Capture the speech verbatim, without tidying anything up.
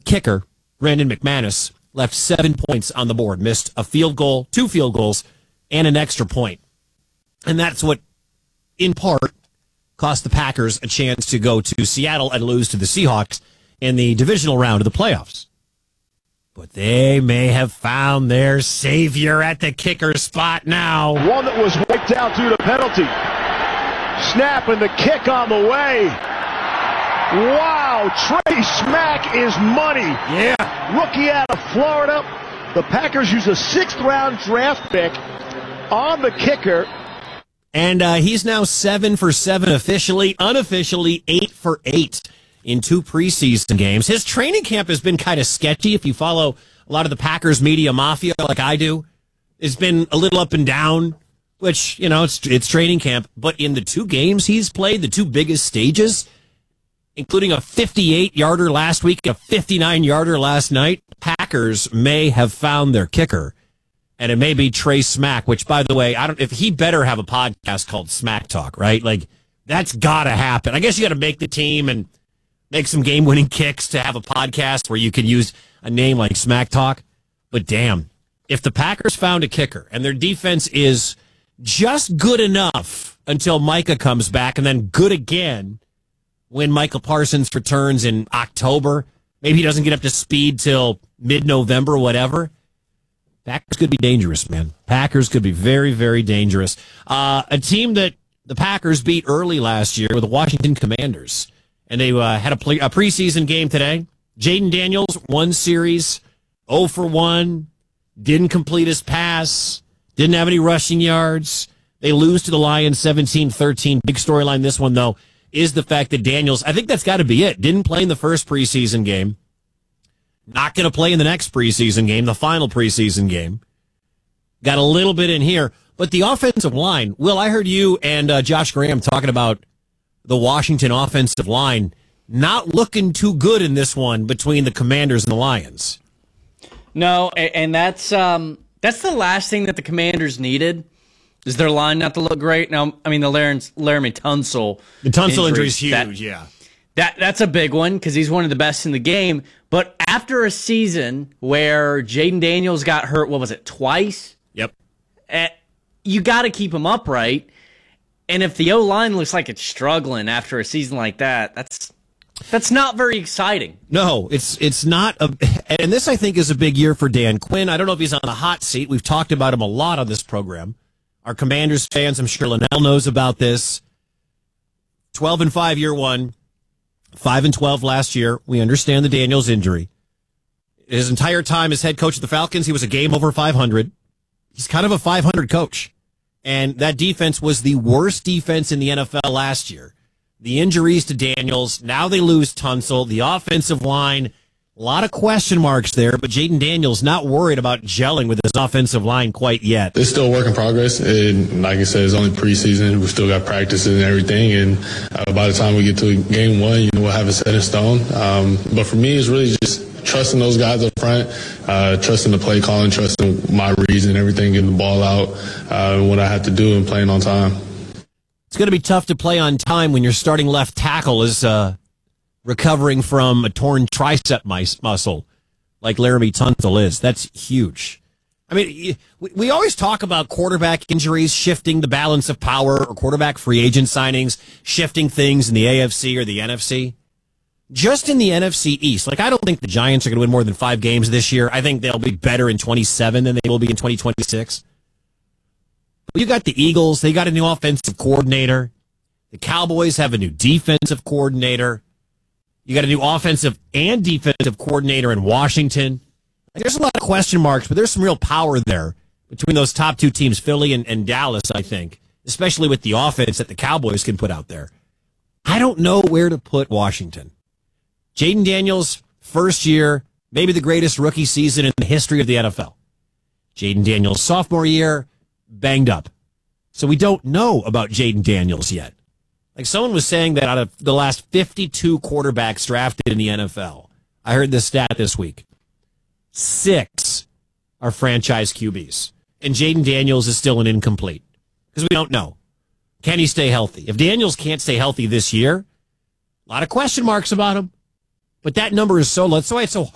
kicker, Brandon McManus, left seven points on the board, missed a field goal, two field goals, and an extra point. And that's what, in part, cost the Packers a chance to go to Seattle and lose to the Seahawks in the divisional round of the playoffs. But they may have found their savior at the kicker spot now. One that was wiped out due to penalty. Snap and the kick on the way. Wow, Trey Smack is money. Yeah. Rookie out of Florida. The Packers use a sixth round draft pick on the kicker. And uh, he's now seven for seven officially, unofficially eight for eight in two preseason games. His training camp has been kind of sketchy. If you follow a lot of the Packers media mafia like I do, it's been a little up and down, which, you know, it's, it's training camp. But in the two games he's played, the two biggest stages, including a fifty-eight yarder last week, a fifty-nine yarder last night, Packers may have found their kicker. And it may be Trey Smack, which, by the way, I don't. If he better have a podcast called Smack Talk, right? Like, that's got to happen. I guess you got to make the team and make some game-winning kicks to have a podcast where you can use a name like Smack Talk. But damn, if the Packers found a kicker and their defense is just good enough until Micah comes back and then good again when Michael Parsons returns in October, maybe he doesn't get up to speed till mid-November, whatever. Packers could be dangerous, man. Packers could be very, very dangerous. Uh, a team that the Packers beat early last year were the Washington Commanders. And they uh, had a, play, a preseason game today. Jaden Daniels, one series, oh for one, didn't complete his pass, didn't have any rushing yards. They lose to the Lions seventeen thirteen. Big storyline this one, though, is the fact that Daniels, I think that's got to be it, didn't play in the first preseason game. Not going to play in the next preseason game, the final preseason game. Got a little bit in here. But the offensive line, Will, I heard you and uh, Josh Graham talking about the Washington offensive line not looking too good in this one between the Commanders and the Lions. No, and that's um, that's the last thing that the Commanders needed, is their line not to look great. Now, I mean, the Laramie, Laramie Tunsil. The Tunsil injury is huge, that, yeah. That That's a big one because he's one of the best in the game. But after a season where Jaden Daniels got hurt, what was it, twice? Yep. Uh, you got to keep him upright. And if the O-line looks like it's struggling after a season like that, that's that's not very exciting. No, it's it's not. A, and this, I think, is a big year for Dan Quinn. I don't know if he's on the hot seat. We've talked about him a lot on this program. Our Commanders fans, I'm sure Linnell knows about this. twelve and five year one. five and twelve last year. We understand the Daniels injury. His entire time as head coach of the Falcons, he was a game over five hundred. He's kind of a five hundred coach. And that defense was the worst defense in the N F L last year. The injuries to Daniels, now they lose Tunsil. The offensive line, a lot of question marks there, but Jaden Daniels not worried about gelling with his offensive line quite yet. It's still a work in progress, and like I said, it's only preseason. We've still got practices and everything, and uh, by the time we get to game one, you know, we'll have it set in stone. Um, but for me, it's really just trusting those guys up front, uh, trusting the play calling, trusting my reads and everything, getting the ball out, uh, what I have to do and playing on time. It's going to be tough to play on time when your starting left tackle is uh, recovering from a torn tricep muscle like Laramie Tunsil is. That's huge. I mean, we always talk about quarterback injuries shifting the balance of power, or quarterback free agent signings shifting things in the A F C or the N F C. Just in the N F C East, like, I don't think the Giants are going to win more than five games this year. I think they'll be better in twenty-seven than they will be in twenty twenty-six. You got the Eagles. They got a new offensive coordinator. The Cowboys have a new defensive coordinator. You got a new offensive and defensive coordinator in Washington. Like, there's a lot of question marks, but there's some real power there between those top two teams, Philly and, and Dallas, I think, especially with the offense that the Cowboys can put out there. I don't know where to put Washington. Jaden Daniels, first year, maybe the greatest rookie season in the history of the N F L. Jaden Daniels, sophomore year, banged up. So we don't know about Jaden Daniels yet. Like, someone was saying that out of the last fifty-two quarterbacks drafted in the N F L, I heard this stat this week, six are franchise Q Bs. And Jaden Daniels is still an incomplete because we don't know. Can he stay healthy? If Daniels can't stay healthy this year, a lot of question marks about him. But that number is so low. That's why it's so